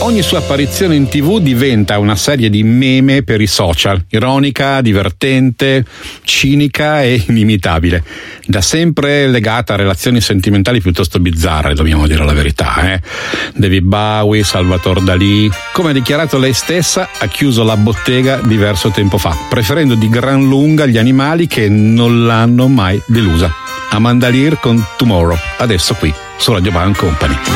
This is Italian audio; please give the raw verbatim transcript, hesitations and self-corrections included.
ogni sua apparizione in tv diventa una serie di meme per i social, ironica, divertente, cinica e inimitabile. Da sempre legata a relazioni sentimentali piuttosto bizzarre, dobbiamo dire la verità. Eh? David Bowie, Salvatore Dalì. Come ha dichiarato lei stessa, ha chiuso la bottega diverso tempo fa, preferendo di gran lunga gli animali che non l'hanno mai delusa. Amanda Lear con Tomorrow, adesso qui su Radio Band Company.